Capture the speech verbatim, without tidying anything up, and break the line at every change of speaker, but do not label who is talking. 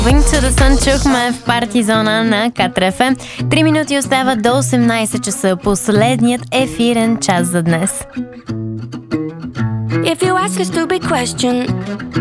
Wing to the Sun чухме в парти зона на Катар Еф Ем. Три минути остава до осемнайсет часа. Последният ефирен час за днес.
If you ask a stupid question